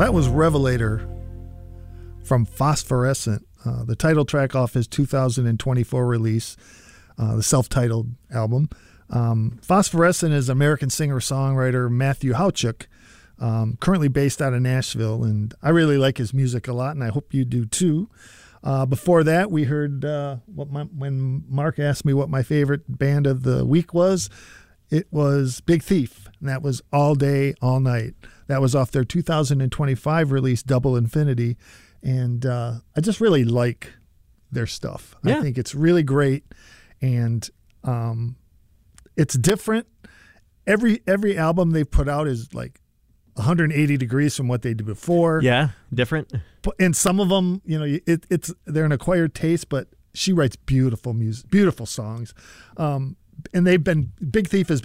That was Revelator from Phosphorescent, the title track off his 2024 release, the self-titled album. Phosphorescent is American singer-songwriter Matthew Howchuk, currently based out of Nashville, and I really like his music a lot, and I hope you do too. Before that, we heard when Mark asked me what my favorite band of the week was, it was Big Thief, and that was All Day, All Night. That was off their 2025 release, Double Infinity, and I just really like their stuff. Yeah. I think it's really great, and it's different. Every album they've put out is like 180 degrees from what they did before. Yeah, different. And some of them, they're an acquired taste, but she writes beautiful music, beautiful songs. And Big Thief has